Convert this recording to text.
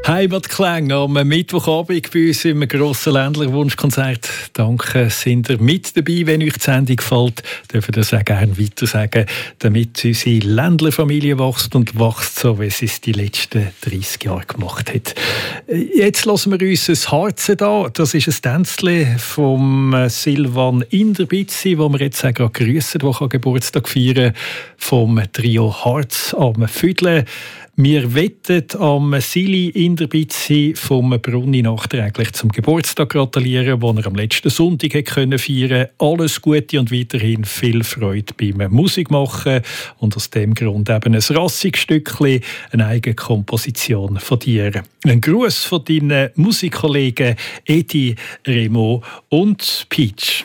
Heimatklänge am Mittwochabend bei uns im grossen Ländler-Wunschkonzert. Danke, sind ihr mit dabei. Wenn euch die Sendung gefällt, dürft ihr das auch gerne weiter sagen, damit unsere Ländlerfamilie wächst und wächst, so wie sie es die letzten 30 Jahre gemacht hat. Jetzt lassen wir uns ein Harzen da. Das ist ein Tänzchen vom Silvan Inderbitzi, wo wir jetzt auch gerade grüssen, der Geburtstag feiern, vom Trio Harz am Füdle. Wir wettet am Sili Inderbitzi vom Brunni nachträglich zum Geburtstag gratulieren, den er am letzten Sonntag feiern konnte. Alles Gute und weiterhin viel Freude beim Musikmachen. Und aus dem Grund eben ein rassiges Stückchen, eine eigene Komposition von dir. Ein Gruß von deinen Musikkollegen Edi, Remo und Peach.